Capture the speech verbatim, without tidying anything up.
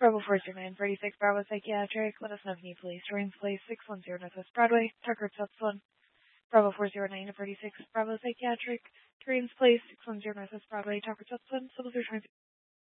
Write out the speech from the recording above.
Bravo four zero nine thirty-six, Bravo Psychiatric. Let us know if you need police. Rains Place, six one zero Northwest Broadway. Tucker Subs one. Bravo four zero nine thirty-six, Bravo Psychiatric. Rains Place, six one zero Northwest Broadway. Tucker Subs one. Civil three twenty.